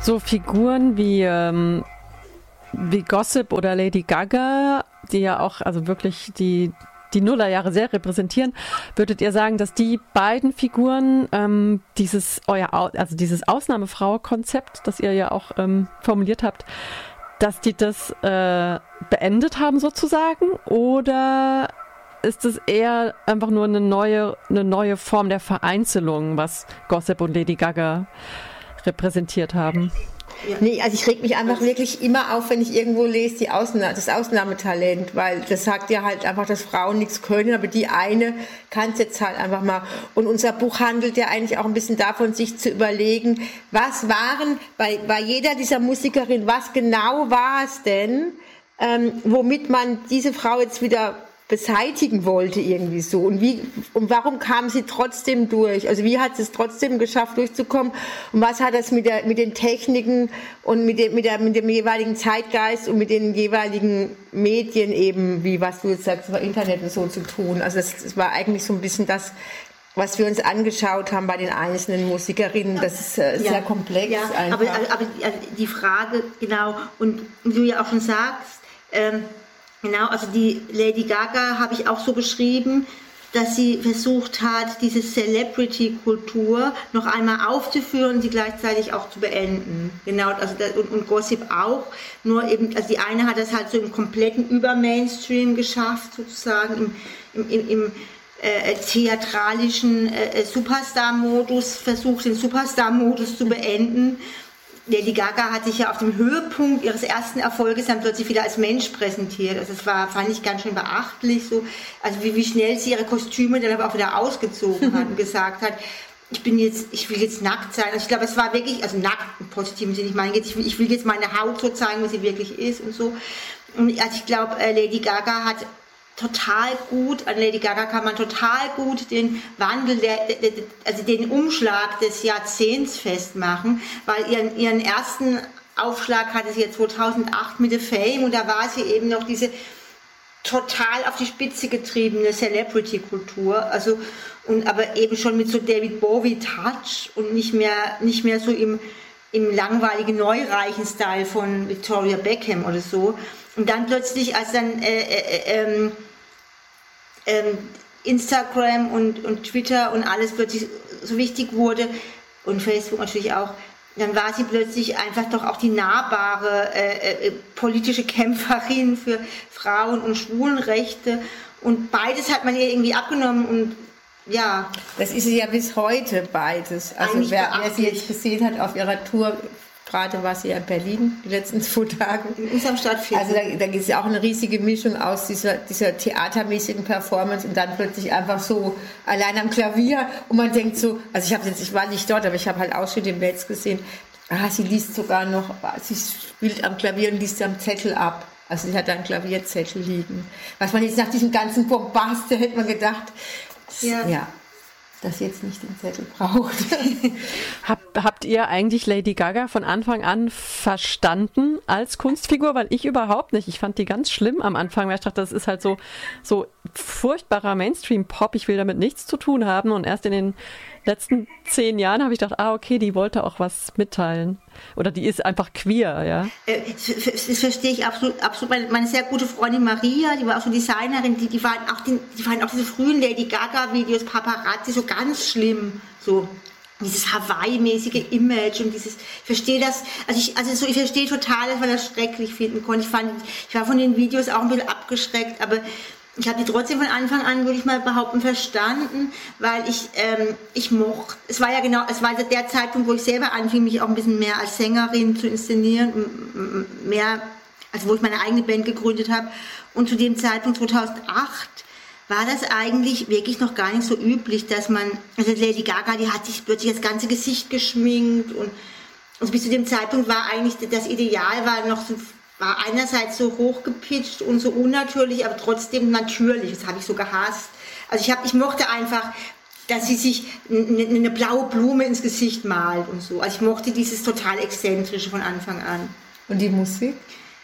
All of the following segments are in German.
so Figuren wie Gossip oder Lady Gaga, die ja auch also wirklich die Nullerjahre sehr repräsentieren, würdet ihr sagen, dass die beiden Figuren dieses Ausnahmefrau-Konzept, das ihr ja auch formuliert habt, dass die das beendet haben sozusagen, oder ist es eher einfach nur eine neue Form der Vereinzelung, was Gossip und Lady Gaga repräsentiert haben? Nee, also ich reg mich einfach wirklich immer auf, wenn ich irgendwo lese, das Ausnahmetalent, weil das sagt ja halt einfach, dass Frauen nichts können, aber die eine kann es jetzt halt einfach mal. Und unser Buch handelt ja eigentlich auch ein bisschen davon, sich zu überlegen, was waren bei jeder dieser Musikerin, was genau war es denn, womit man diese Frau jetzt wieder beseitigen wollte irgendwie so, und warum kam sie trotzdem durch, also wie hat sie es trotzdem geschafft durchzukommen, und was hat das mit den Techniken und mit dem jeweiligen Zeitgeist und mit den jeweiligen Medien eben, wie was du jetzt sagst, über Internet und so zu tun. Also das war eigentlich so ein bisschen das, was wir uns angeschaut haben bei den einzelnen Musikerinnen. Das ist sehr komplex. Ja, aber die Frage, genau, und wie du ja auch schon sagst, genau, also die Lady Gaga habe ich auch so beschrieben, dass sie versucht hat, diese Celebrity-Kultur noch einmal aufzuführen und sie gleichzeitig auch zu beenden. Genau, also und Gossip auch. Nur eben, also die eine hat das halt so im kompletten Über-Mainstream geschafft, sozusagen im theatralischen Superstar-Modus, versucht den Superstar-Modus zu beenden. Lady Gaga hat sich ja auf dem Höhepunkt ihres ersten Erfolges dann plötzlich wieder als Mensch präsentiert. Also das fand ich ganz schön beachtlich, so, also wie schnell sie ihre Kostüme dann aber auch wieder ausgezogen hat und gesagt hat, ich will jetzt nackt sein. Also ich glaube, es war wirklich, also nackt im positiven Sinne, ich meine, ich will jetzt meine Haut so zeigen, wie sie wirklich ist und so. Und also ich glaube, Lady Gaga hat an Lady Gaga kann man total gut den Wandel, also den Umschlag des Jahrzehnts festmachen, weil ihren ersten Aufschlag hatte sie ja 2008 mit The Fame, und da war sie eben noch diese total auf die Spitze getriebene Celebrity-Kultur, also, aber eben schon mit so David Bowie-Touch und nicht mehr so im langweiligen, neureichen Style von Victoria Beckham oder so. Und dann plötzlich, als dann Instagram und Twitter und alles plötzlich so wichtig wurde, und Facebook natürlich auch, dann war sie plötzlich einfach doch auch die nahbare politische Kämpferin für Frauen- und Schwulenrechte, und beides hat man ihr irgendwie abgenommen, und ja. Das ist sie ja bis heute beides. Also wer sie jetzt gesehen hat auf ihrer Tour, gerade war sie ja in Berlin die letzten 2 Tage. In unserem Stadtviertel. Also da gibt es ja auch eine riesige Mischung aus dieser theatermäßigen Performance und dann plötzlich einfach so allein am Klavier, und man denkt so, also ich war nicht dort, aber ich habe halt Ausschnitte im Netz gesehen, sie liest sogar noch, sie spielt am Klavier und liest am Zettel ab. Also sie hat da einen Klavierzettel liegen. Was man jetzt nach diesem ganzen Bombast, hätte man gedacht, ja, dass jetzt nicht den Zettel braucht. Habt ihr eigentlich Lady Gaga von Anfang an verstanden als Kunstfigur? Weil ich überhaupt nicht. Ich fand die ganz schlimm am Anfang, weil ich dachte, das ist halt so furchtbarer Mainstream-Pop. Ich will damit nichts zu tun haben. Und erst in den letzten 10 Jahren habe ich gedacht, okay, die wollte auch was mitteilen. Oder die ist einfach queer, ja. Das verstehe ich absolut. Meine sehr gute Freundin Maria, die war auch so Designerin, die fanden auch diese frühen Lady Gaga-Videos, Paparazzi, so ganz schlimm. So dieses Hawaii-mäßige Image und dieses, ich verstehe das, ich verstehe total, dass man das schrecklich finden konnte. Ich war von den Videos auch ein bisschen abgeschreckt, aber ich habe die trotzdem von Anfang an, würde ich mal behaupten, verstanden, weil ich mochte, es war der Zeitpunkt, wo ich selber anfing, mich auch ein bisschen mehr als Sängerin zu inszenieren, mehr, also wo ich meine eigene Band gegründet habe, und zu dem Zeitpunkt 2008 war das eigentlich wirklich noch gar nicht so üblich, dass man, also Lady Gaga, die hat sich plötzlich das ganze Gesicht geschminkt, und also bis zu dem Zeitpunkt war eigentlich das Ideal, war einerseits so hochgepitcht und so unnatürlich, aber trotzdem natürlich. Das habe ich so gehasst. Also ich mochte einfach, dass sie sich eine blaue Blume ins Gesicht malt und so. Also ich mochte dieses total Exzentrische von Anfang an. Und die Musik?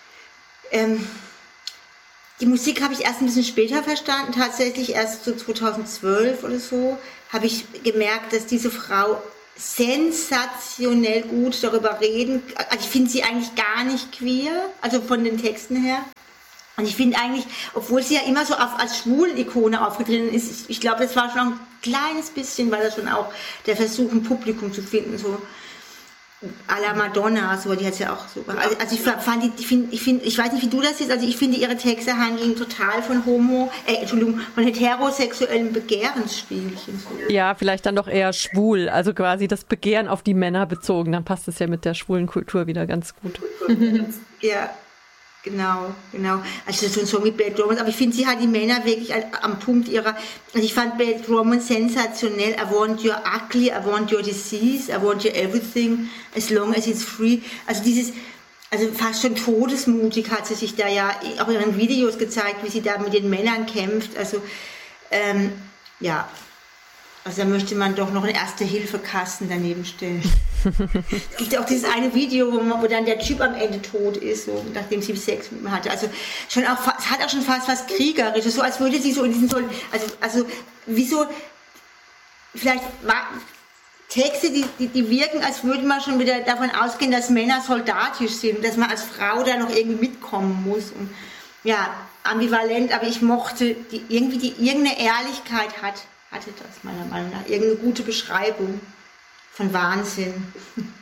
Die Musik habe ich erst ein bisschen später verstanden. Tatsächlich erst so 2012 oder so habe ich gemerkt, dass diese Frau sensationell gut darüber reden. Also ich finde sie eigentlich gar nicht queer, also von den Texten her. Und ich finde eigentlich, obwohl sie ja immer so als Schwulen-Ikone aufgetreten ist, ich glaube, das war schon ein kleines bisschen, weil das schon auch der Versuch, ein Publikum zu finden, so à la Madonna, so, die hat ja auch so. Also ich fand ich weiß nicht, wie du das siehst, also ich finde, ihre Texte handeln total von von heterosexuellen Begehrensspielchen. So. Ja, vielleicht dann doch eher schwul, also quasi das Begehren auf die Männer bezogen, dann passt es ja mit der schwulen Kultur wieder ganz gut. Ja. Genau. Also das ist so ein Song wie Bad Romance, aber ich finde, sie hat die Männer wirklich am Punkt ihrer, also ich fand Bad Romance sensationell. I want your ugly, I want your disease, I want your everything, as long as it's free. Also also fast schon todesmutig hat sie sich da ja auch in ihren Videos gezeigt, wie sie da mit den Männern kämpft. Also ja. Also da möchte man doch noch einen Erste-Hilfe-Kasten daneben stellen. Es gibt ja auch dieses eine Video, wo dann der Typ am Ende tot ist, so, nachdem sie Sex mit ihm hatte. Also schon auch, es hat auch schon fast was Kriegerisches, so als würde sie so in diesen also wieso, vielleicht Texte, die wirken, als würde man schon wieder davon ausgehen, dass Männer soldatisch sind, dass man als Frau da noch irgendwie mitkommen muss. Und, ja, ambivalent, aber ich mochte irgendeine Ehrlichkeit hatte das meiner Meinung nach. Irgendeine gute Beschreibung von Wahnsinn.